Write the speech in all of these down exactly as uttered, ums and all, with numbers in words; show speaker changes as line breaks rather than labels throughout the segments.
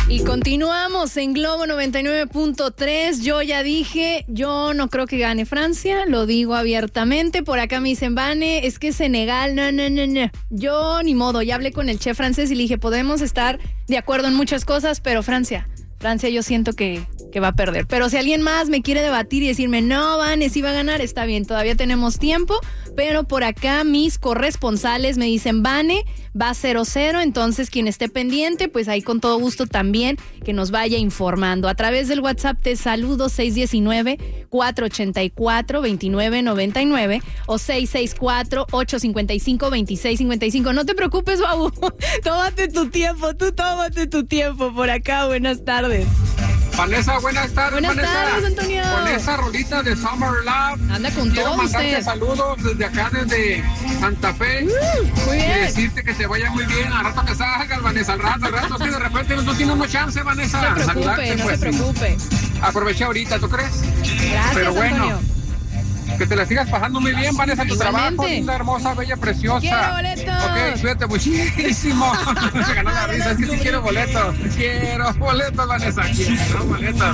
Y continuamos en Globo noventa y nueve punto tres. Yo ya dije, yo no creo que gane Francia, lo digo abiertamente. Por acá me dicen, Vane, es que Senegal, no, no, no, no. Yo ni modo, ya hablé con el chef francés y le dije, podemos estar de acuerdo en muchas cosas, pero Francia, Francia yo siento que, que va a perder. Pero si alguien más me quiere debatir y decirme, no, Vane, sí va a ganar, está bien, todavía tenemos tiempo. Pero por acá mis corresponsales me dicen, Vane, va cero cero, entonces quien esté pendiente, pues ahí con todo gusto también que nos vaya informando. A través del WhatsApp te saludo seis uno nueve, cuatro ocho cuatro, dos nueve nueve nueve o seis seis cuatro, ocho cinco cinco, dos seis cinco cinco. No te preocupes, Babu, tómate tu tiempo, tú tómate tu tiempo por acá. Buenas tardes.
Vanessa, buenas tardes.
Buenas
Vanessa.
tardes, Antonio.
Con esa rolita de Summer Love.
Anda con
quiero
todo
mandarte
usted.
saludos desde acá, desde Santa Fe.
Uh, muy bien.
Y decirte que te vaya muy bien. Al rato que salgas, Vanessa, al rato, al rato, que de repente no tienes una chance, Vanessa.
No se preocupe,
Saludarte,
no
pues,
se preocupe.
Aprovecha ahorita, ¿tú crees?
Gracias,
Pero bueno,
Antonio.
que te la sigas pasando muy bien, Vanessa, tu
Igualmente.
trabajo, linda, hermosa, bella, preciosa.
¡Quiero boletos!
Ok, cuídate muchísimo. Se ganó la risa, es que sí quiero boletos. Quiero boletos, Vanessa, quiero boletos.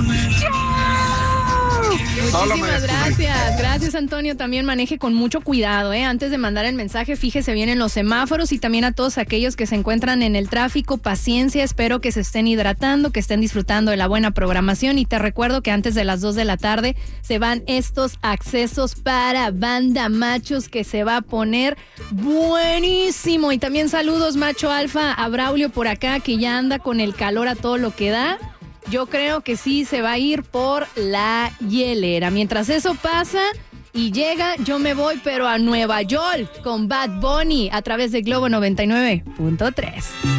Muchísimas gracias, gracias Antonio, también maneje con mucho cuidado, ¿eh? Antes de mandar el mensaje, fíjese bien en los semáforos y también a todos aquellos que se encuentran en el tráfico, paciencia, espero que se estén hidratando, que estén disfrutando de la buena programación y te recuerdo que antes de las dos de la tarde se van estos accesos para Banda Machos que se va a poner buenísimo y también saludos Macho Alfa a Braulio por acá que ya anda con el calor a todo lo que da. Yo creo que sí se va a ir por la hielera. Mientras eso pasa y llega, yo me voy, pero a Nueva York con Bad Bunny a través de Globo noventa y nueve punto tres.